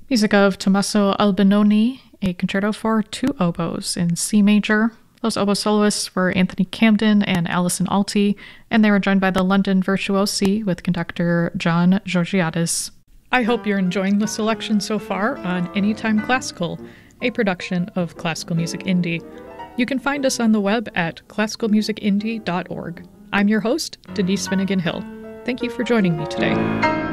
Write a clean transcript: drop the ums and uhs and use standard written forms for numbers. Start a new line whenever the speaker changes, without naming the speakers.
Music of Tommaso Albinoni, a concerto for two oboes in C major. Those oboe soloists were Anthony Camden and Alison Alty, and they were joined by the London Virtuosi with conductor John Georgiadis. I hope you're enjoying the selection so far on Anytime Classical, a production of Classical Music Indie. You can find us on the web at classicalmusicindie.org. I'm your host, Denise Finnegan Hill. Thank you for joining me today.